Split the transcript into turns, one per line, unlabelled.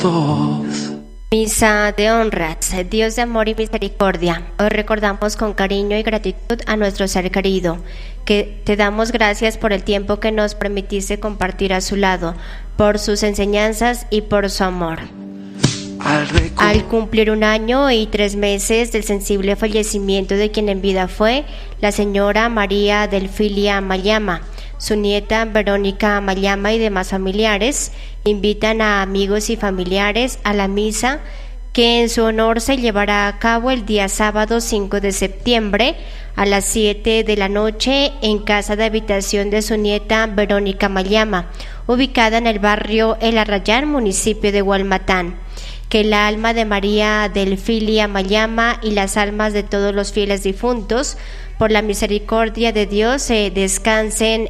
Misa de honras. Dios de amor y misericordia, hoy recordamos con cariño y gratitud a nuestro ser querido, que te damos gracias por el tiempo que nos permitiste compartir a su lado, por sus enseñanzas y por su amor. Al cumplir 1 año y 3 meses del sensible fallecimiento de quien en vida fue la señora María Delfilia Mayama, su nieta Verónica Mayama y demás familiares invitan a amigos y familiares a la misa que en su honor se llevará a cabo el día sábado 5 de septiembre a las 7 de la noche en casa de habitación de su nieta Verónica Mayama, ubicada en el barrio El Arrayán, municipio de Hualmatán. Que el alma de María Delfilia Mayama y las almas de todos los fieles difuntos, por la misericordia de Dios, descansen